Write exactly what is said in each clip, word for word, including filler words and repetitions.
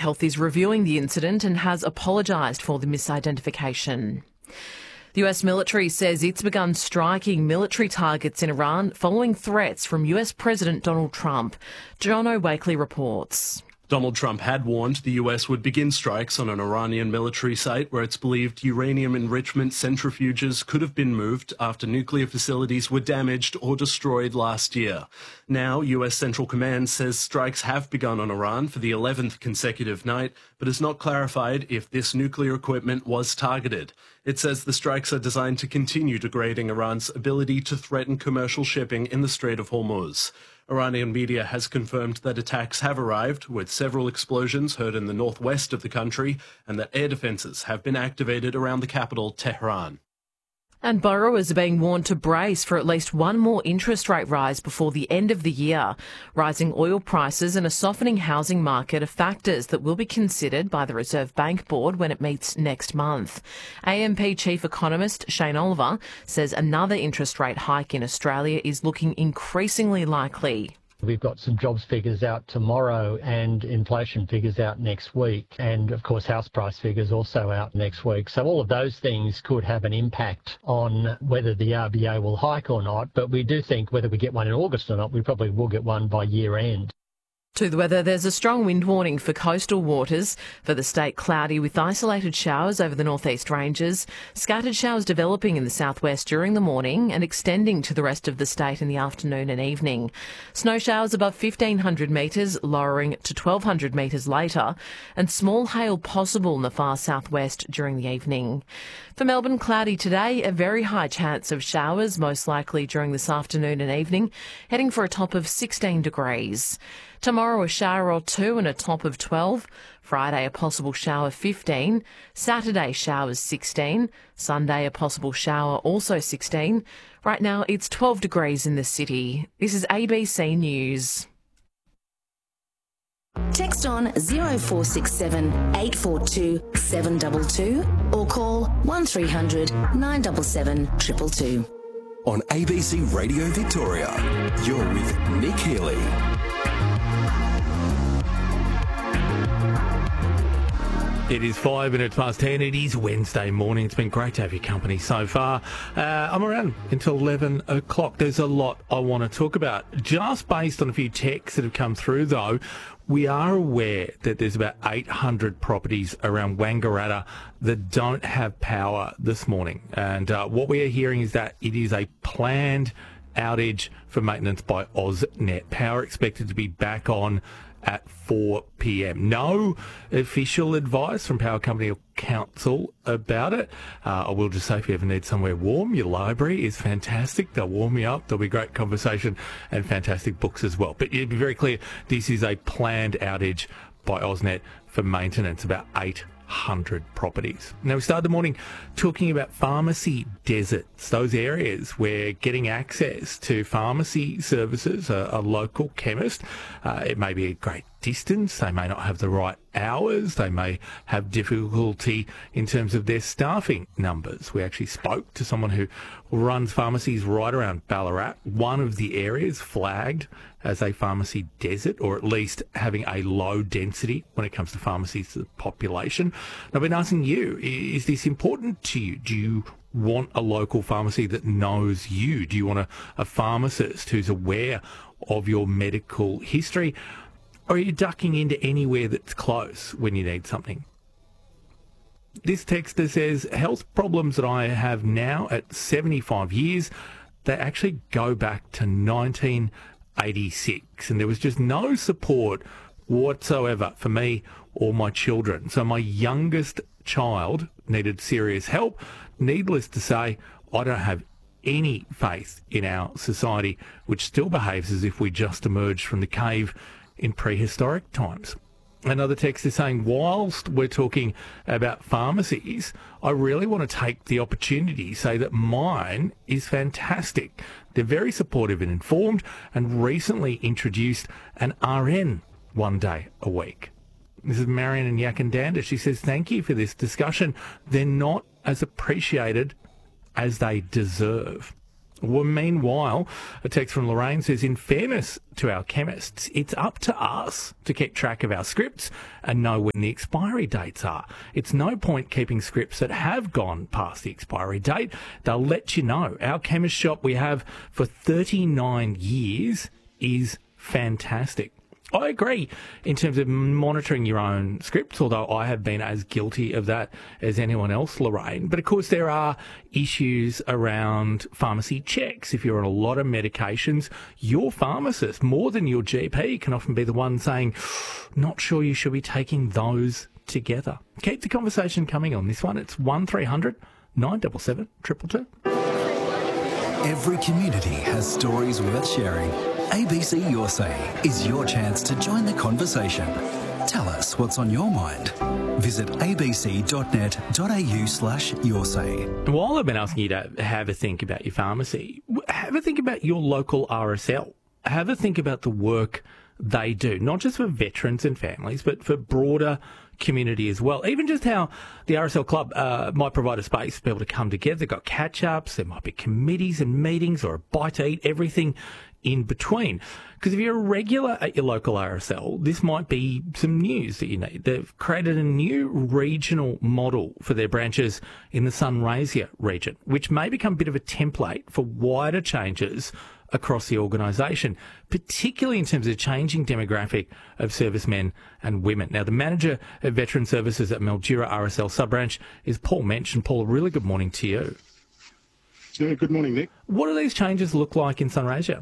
Health is reviewing the incident and has apologised for the misidentification. The U S military says it's begun striking military targets in Iran following threats from U S President Donald Trump. John O'Wakely reports. Donald Trump had warned the U S would begin strikes on an Iranian military site where it's believed uranium enrichment centrifuges could have been moved after nuclear facilities were damaged or destroyed last year. Now, U S Central Command says strikes have begun on Iran for the eleventh consecutive night, but has not clarified if this nuclear equipment was targeted. It says the strikes are designed to continue degrading Iran's ability to threaten commercial shipping in the Strait of Hormuz. Iranian media has confirmed that attacks have arrived, with several explosions heard in the northwest of the country, and that air defences have been activated around the capital, Tehran. And borrowers are being warned to brace for at least one more interest rate rise before the end of the year. Rising oil prices and a softening housing market are factors that will be considered by the Reserve Bank Board when it meets next month. A M P Chief Economist Shane Oliver says another interest rate hike in Australia is looking increasingly likely. We've got some jobs figures out tomorrow and inflation figures out next week. And, of course, house price figures also out next week. So all of those things could have an impact on whether the R B A will hike or not. But we do think whether we get one in August or not, we probably will get one by year end. To the weather, there's a strong wind warning for coastal waters. For the state, cloudy with isolated showers over the northeast ranges. Scattered showers developing in the southwest during the morning and extending to the rest of the state in the afternoon and evening. Snow showers above fifteen hundred metres, lowering to twelve hundred metres later. And small hail possible in the far southwest during the evening. For Melbourne, cloudy today, a very high chance of showers, most likely during this afternoon and evening, heading for a top of sixteen degrees. Tomorrow, a shower or two and a top of twelve. Friday, a possible shower fifteen. Saturday, showers sixteen. Sunday, a possible shower also sixteen. Right now, it's twelve degrees in the city. This is A B C News. Text on zero four six seven, eight four two, seven two two or call one three hundred, nine seven seven, two two two. On A B C Radio Victoria, you're with Nick Healy. It is five minutes past ten. It is Wednesday morning. It's been great to have your company so far. Uh, I'm around until eleven o'clock. There's a lot I want to talk about. Just based on a few texts that have come through, though, we are aware that there's about eight hundred properties around Wangaratta that don't have power this morning. And uh, what we are hearing is that it is a planned outage for maintenance by AusNet. Power expected to be back on at four p.m. No official advice from Power Company or Council about it. Uh, I will just say, if you ever need somewhere warm, your library is fantastic. They'll warm you up. There'll be great conversation and fantastic books as well. But it'd be very clear, this is a planned outage by AusNet for maintenance, about eight hundred properties. Now, we started the morning talking about pharmacy deserts, those areas where getting access to pharmacy services, a, a local chemist, uh, it may be a great distance, they may not have the right hours, they may have difficulty in terms of their staffing numbers. We actually spoke to someone who runs pharmacies right around Ballarat, one of the areas flagged as a pharmacy desert, or at least having a low density when it comes to pharmacies to the population. And I've been asking you, is this important to you? Do you want a local pharmacy that knows you? Do you want a, a pharmacist who's aware of your medical history? Or are you ducking into anywhere that's close when you need something? This texter says, health problems that I have now at seventy-five years, they actually go back to nineteen eighty-six, and there was just no support whatsoever for me or my children. So my youngest child needed serious help. Needless to say, I don't have any faith in our society, which still behaves as if we just emerged from the cave in prehistoric times. Another text is saying, whilst we're talking about pharmacies, I really want to take the opportunity to say that mine is fantastic. They're very supportive and informed, and recently introduced an R N one day a week. This is Marion in Yakandanda. She says, thank you for this discussion. They're not as appreciated as they deserve. Well, meanwhile, a text from Lorraine says, in fairness to our chemists, it's up to us to keep track of our scripts and know when the expiry dates are. It's no point keeping scripts that have gone past the expiry date. They'll let you know. Our chemist shop we have for thirty-nine years is fantastic. I agree in terms of monitoring your own scripts, although I have been as guilty of that as anyone else, Lorraine. But of course, there are issues around pharmacy checks. If you're on a lot of medications, your pharmacist, more than your G P, can often be the one saying, not sure you should be taking those together. Keep the conversation coming on this one. It's one three hundred nine seven seven two two two. Every community has stories worth sharing. A B C Your Say is your chance to join the conversation. Tell us what's on your mind. Visit abc.net.au slash your say. While I've been asking you to have a think about your pharmacy, have a think about your local R S L. Have a think about the work they do, not just for veterans and families, but for broader community as well. Even just how the R S L Club uh, might provide a space for people to come together. They've got catch-ups, there might be committees and meetings or a bite to eat, everything in between. Because if you're a regular at your local R S L, this might be some news that you need. They've created a new regional model for their branches in the Sunraysia region, which may become a bit of a template for wider changes across the organisation, particularly in terms of the changing demographic of servicemen and women. Now, the manager of Veteran Services at Mildura R S L sub-branch is Paul Mensch. And Paul, a really good morning to you. Yeah, good morning, Nick. What do these changes look like in Sunraysia?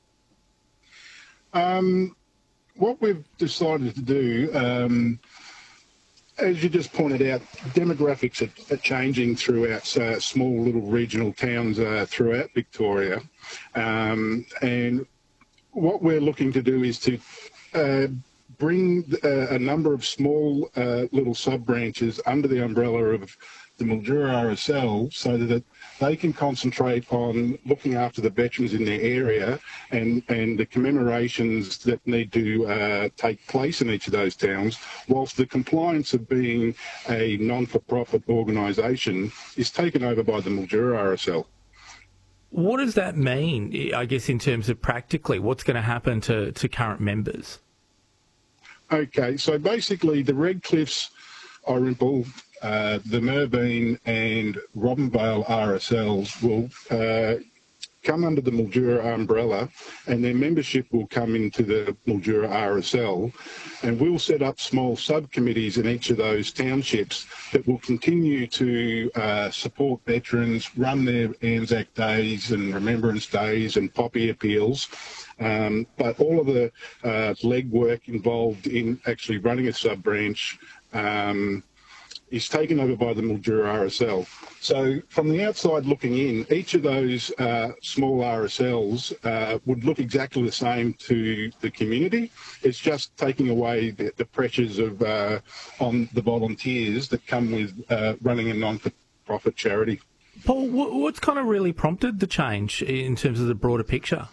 Um, what we've decided to do, um, as you just pointed out, demographics are, are changing throughout uh, small little regional towns uh, throughout Victoria. Um, and what we're looking to do is to uh, bring uh, a number of small uh, little sub-branches under the umbrella of the Mildura R S L so that they can concentrate on looking after the veterans in their area and, and the commemorations that need to uh, take place in each of those towns, whilst the compliance of being a non-for-profit organisation is taken over by the Mildura R S L. What does that mean, I guess, in terms of practically what's going to happen to, to current members? Okay, so basically the Redcliffs, Orimple, uh, the Merbeen and Robinvale R S Ls will uh, come under the Mildura umbrella, and their membership will come into the Mildura R S L, and we'll set up small subcommittees in each of those townships that will continue to uh, support veterans, run their Anzac Days and Remembrance Days and Poppy Appeals. Um, but all of the uh, legwork involved in actually running a sub-branch um, is taken over by the Mildura R S L. So from the outside looking in, each of those uh, small R S Ls uh, would look exactly the same to the community. It's just taking away the, the pressures of uh, on the volunteers that come with uh, running a non-for-profit charity. Paul, what's kind of really prompted the change in terms of the broader picture?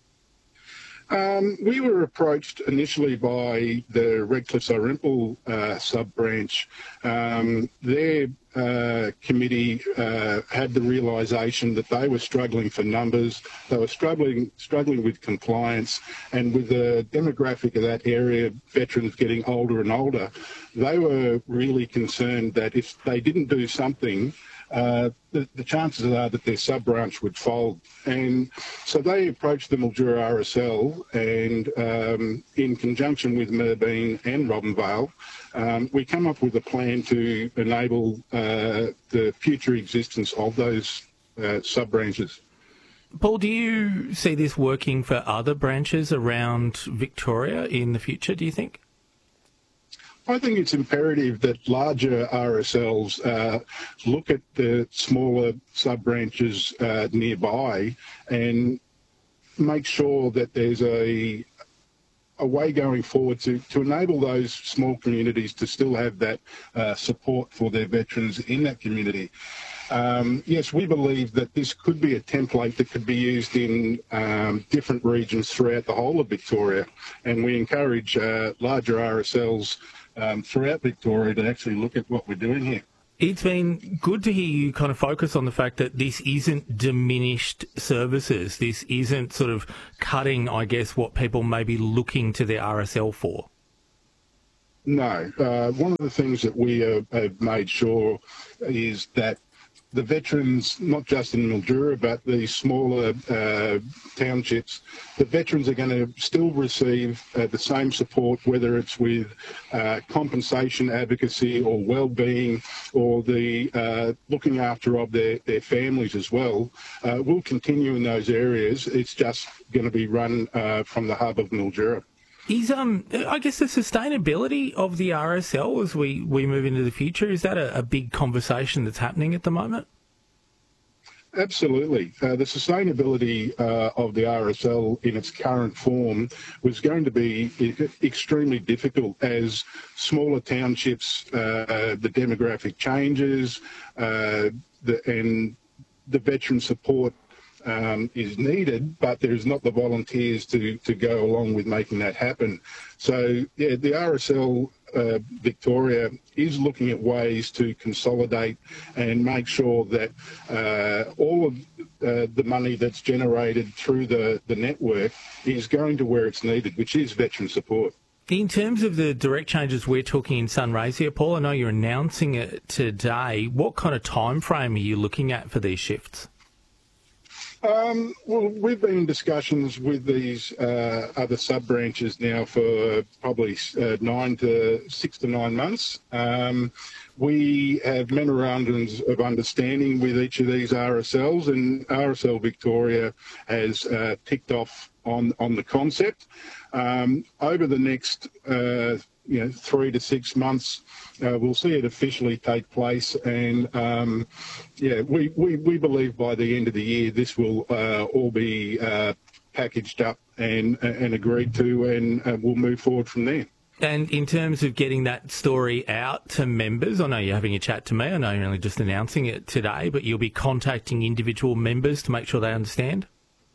Um, we were approached initially by the Redcliffs Orimple uh, sub-branch. Um, their uh, committee uh, had the realisation that they were struggling for numbers, they were struggling struggling with compliance, and with the demographic of that area, veterans getting older and older, they were really concerned that if they didn't do something, Uh, the, the chances are that their sub-branch would fold. And so they approached the Mildura R S L, and um, in conjunction with Merbeen and Robinvale, um, we come up with a plan to enable uh, the future existence of those uh, sub-branches. Paul, do you see this working for other branches around Victoria in the future, do you think? I think it's imperative that larger R S Ls uh, look at the smaller sub-branches uh, nearby and make sure that there's a a way going forward to, to enable those small communities to still have that uh, support for their veterans in that community. Um, yes, we believe that this could be a template that could be used in um, different regions throughout the whole of Victoria, and we encourage uh, larger R S Ls um, throughout Victoria to actually look at what we're doing here. It's been good to hear you kind of focus on the fact that this isn't diminished services. This isn't sort of cutting, I guess, what people may be looking to their R S L for. No. Uh, one of the things that we uh, have made sure is that the veterans, not just in Mildura, but the smaller uh, townships, the veterans are going to still receive uh, the same support, whether it's with uh, compensation advocacy or well-being or the uh, looking after of their, their families as well. Uh, will continue in those areas. It's just going to be run uh, from the hub of Mildura. Is, um, I guess, the sustainability of the R S L as we, we move into the future, is that a, a big conversation that's happening at the moment? Absolutely. Uh, the sustainability uh, of the R S L in its current form was going to be extremely difficult as smaller townships, uh, the demographic changes, uh, the, and the veteran support Um, is needed, but there's not the volunteers to, to go along with making that happen. So, yeah, the R S L uh, Victoria is looking at ways to consolidate and make sure that uh, all of uh, the money that's generated through the, the network is going to where it's needed, which is veteran support. In terms of the direct changes we're talking in Sunraysia, Paul, I know you're announcing it today. What kind of time frame are you looking at for these shifts? Um, well, we've been in discussions with these uh, other sub-branches now for probably uh, nine to six to nine months. Um, we have memorandums of understanding with each of these R S Ls, and R S L Victoria has uh, ticked off on, on the concept. Um, over the next uh, you know, three to six months, uh, we'll see it officially take place. And, um, yeah, we, we, we believe by the end of the year this will uh, all be uh, packaged up and, and agreed to, and uh, we'll move forward from there. And in terms of getting that story out to members, I know you're having a chat to me, I know you're only just announcing it today, but you'll be contacting individual members to make sure they understand?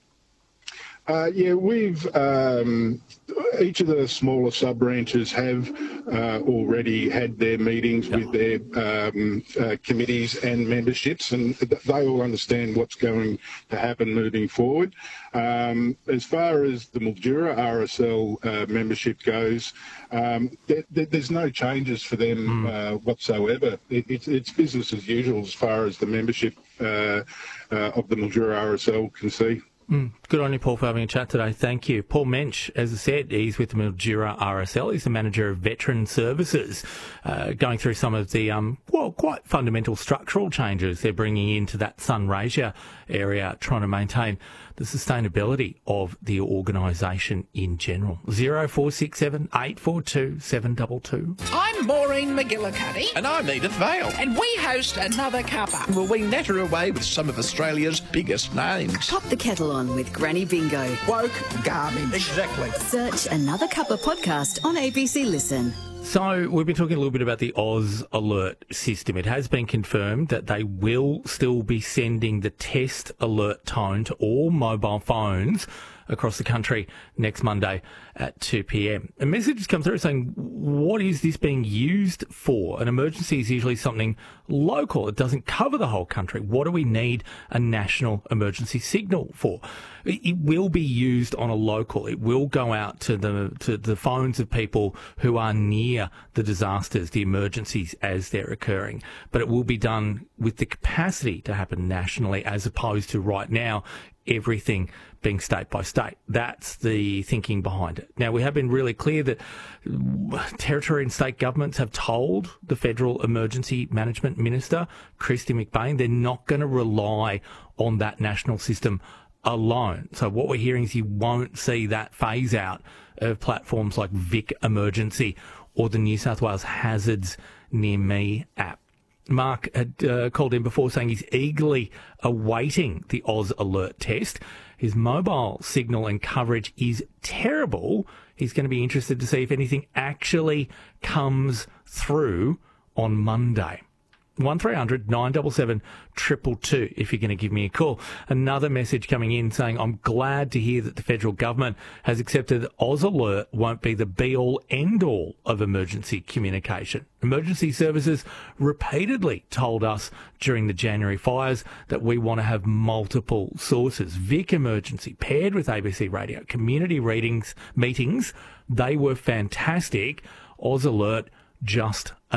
Uh, yeah, we've um, each of the smaller sub branches have uh, already had their meetings yep. with their um, uh, committees and memberships, and they all understand what's going to happen moving forward. Um, as far as the Mildura R S L uh, membership goes, um, there, there's no changes for them mm. uh, whatsoever. It, it's, it's business as usual as far as the membership uh, uh, of the Mildura R S L can see. Mm, good on you, Paul, for having a chat today. Thank you. Paul Mensch, as I said, he's with the Mildura R S L. He's the manager of Veteran Services, uh, going through some of the, um, well, quite fundamental structural changes they're bringing into that Sunraysia area, trying to maintain the sustainability of the organisation in general. zero four six seven, eight four two, seven two two. I'm Maureen McGillicuddy. And I'm Edith Vale. And we host Another Cuppa. Well, we natter away with some of Australia's biggest names. Pop the kettle on with Granny Bingo. Woke garbage. Exactly. Search Another Cuppa podcast on A B C Listen. So we've been talking a little bit about the Oz Alert system. It has been confirmed that they will still be sending the test alert tone to all mobile phones across the country next Monday at two p.m. A message has come through saying, what is this being used for? An emergency is usually something local. It doesn't cover the whole country. What do we need a national emergency signal for? It will be used on a local. It will go out to the to the phones of people who are near the disasters, the emergencies as they're occurring. But it will be done with the capacity to happen nationally, as opposed to right now everything being state by state. That's the thinking behind it. Now, we have been really clear that territory and state governments have told the Federal Emergency Management Minister, Kristy McBain, they're not going to rely on that national system alone. So what we're hearing is you won't see that phase out of platforms like Vic Emergency or the New South Wales Hazards Near Me app. Mark had uh, called in before saying he's eagerly awaiting the Oz Alert test. His mobile signal and coverage is terrible. He's going to be interested to see if anything actually comes through on Monday. one three hundred nine seven seven two two two if you're going to give me a call. Another message coming in saying, I'm glad to hear that the federal government has accepted Oz Alert won't be the be-all, end-all of emergency communication. Emergency services repeatedly told us during the January fires that we want to have multiple sources. Vic Emergency, paired with A B C Radio, community readings, meetings, they were fantastic. Oz Alert, just